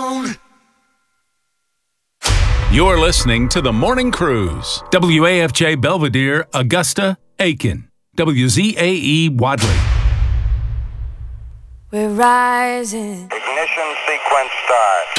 alone. You're listening to The Morning Cruise. WAFJ Belvedere, Augusta, Aiken. WZAE Wadley. We're rising. Ignition sequence start.